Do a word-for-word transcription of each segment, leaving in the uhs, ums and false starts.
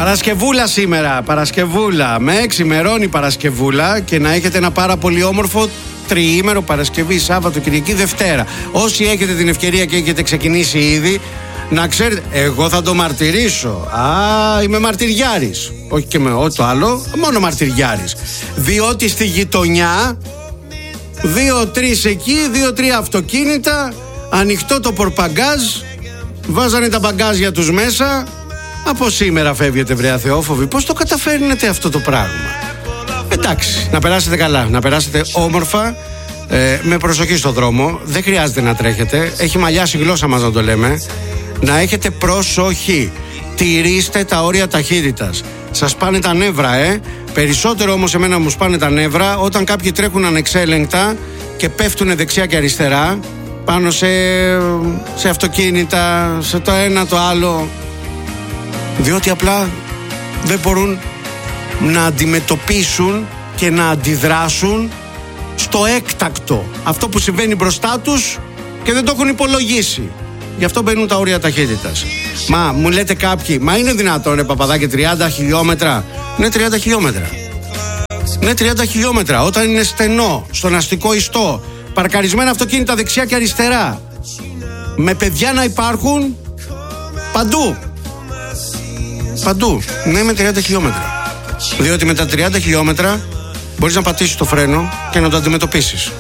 Παρασκευούλα σήμερα, Παρασκευούλα. Με εξημερώνει Παρασκευούλα και να έχετε ένα πάρα πολύ όμορφο τριήμερο Παρασκευή, Σάββατο, Κυριακή, Δευτέρα. Όσοι έχετε την ευκαιρία και έχετε ξεκινήσει ήδη, να ξέρετε, εγώ θα το μαρτυρήσω. Α, είμαι μαρτυριάρης. Όχι και με ό,τι άλλο, μόνο μαρτυριάρης. Διότι στη γειτονιά, δύο-τρεις εκεί, δύο-τρία αυτοκίνητα, ανοιχτό το πορπαγκάζ, βάζανε τα μπαγκάζια τους μέσα. Από σήμερα φεύγετε, βρε αθεόφοβοι. Πώς το καταφέρνετε αυτό το πράγμα? Εντάξει, να περάσετε καλά, να περάσετε όμορφα, ε, με προσοχή στο δρόμο. Δεν χρειάζεται να τρέχετε. Έχει μαλλιάσει η γλώσσα μας να το λέμε. Να έχετε προσοχή. Τηρήστε τα όρια ταχύτητας. Σας πάνε τα νεύρα, ε. Περισσότερο όμως εμένα μου σπάνε τα νεύρα όταν κάποιοι τρέχουν ανεξέλεγκτα και πέφτουν δεξιά και αριστερά πάνω σε, σε αυτοκίνητα, σε το ένα το άλλο, διότι απλά δεν μπορούν να αντιμετωπίσουν και να αντιδράσουν στο έκτακτο, αυτό που συμβαίνει μπροστά τους, και δεν το έχουν υπολογίσει. Γι' αυτό μπαίνουν τα όρια ταχύτητας. Μα μου λέτε κάποιοι, μα είναι δυνατόν, ρε παπαδάκι, τριάντα χιλιόμετρα? Ναι, τριάντα χιλιόμετρα. Ναι, τριάντα χιλιόμετρα. Όταν είναι στενό, στον αστικό ιστό, παρκαρισμένα αυτοκίνητα δεξιά και αριστερά, με παιδιά να υπάρχουν παντού. Παντού. Ναι, με τριάντα χιλιόμετρα. Διότι με τα τριάντα χιλιόμετρα μπορείς να πατήσεις το φρένο και να το αντιμετωπίσεις.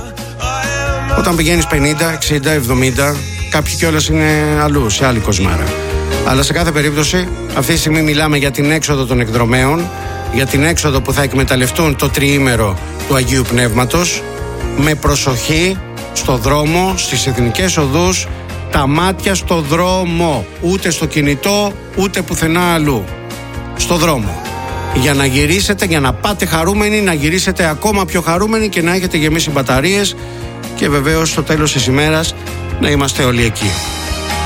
Όταν πηγαίνεις πενήντα, εξήντα, εβδομήντα, κάποιοι κιόλας είναι αλλού, σε άλλη κοσμάρα. Αλλά σε κάθε περίπτωση, αυτή τη στιγμή μιλάμε για την έξοδο των εκδρομέων, για την έξοδο που θα εκμεταλλευτούν το τριήμερο του Αγίου Πνεύματος. Με προσοχή στο δρόμο, στις εθνικές οδούς, τα μάτια στο δρόμο, ούτε στο κινητό, ούτε πουθενά αλλού. Στο δρόμο. Για να γυρίσετε, για να πάτε χαρούμενοι, να γυρίσετε ακόμα πιο χαρούμενοι και να έχετε γεμίσει μπαταρίες, και βεβαίως στο τέλος της ημέρας να είμαστε όλοι εκεί.